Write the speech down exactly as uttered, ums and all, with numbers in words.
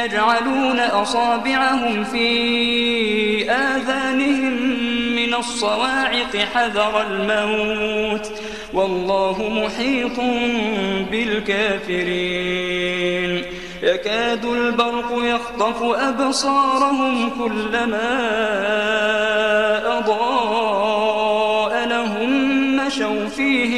يجعلون أصابعهم في آذانهم من الصواعق حذر الموت والله محيط بالكافرين يكاد البرق يخطف أبصارهم كلما